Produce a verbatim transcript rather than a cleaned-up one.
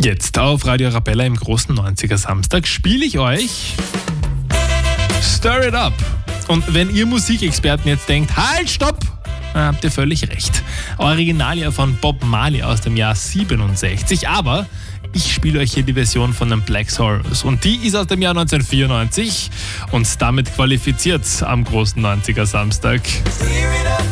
Jetzt auf Radio Arabella im großen neunziger Samstag spiele ich euch Stir It Up. Und wenn ihr Musikexperten jetzt denkt, halt, stopp, dann habt ihr völlig recht. Original von Bob Marley aus dem Jahr siebenundsechzig, aber ich spiele euch hier die Version von den Black Sorrows und die ist aus dem Jahr neunzehnhundertvierundneunzig und damit qualifiziert am großen neunziger Samstag.